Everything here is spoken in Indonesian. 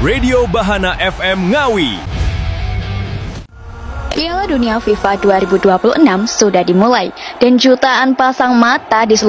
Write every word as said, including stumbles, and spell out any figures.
Radio Bahana F M Ngawi. Piala Dunia FIFA dua ribu dua puluh enam sudah dimulai dan jutaan pasang mata di seluruh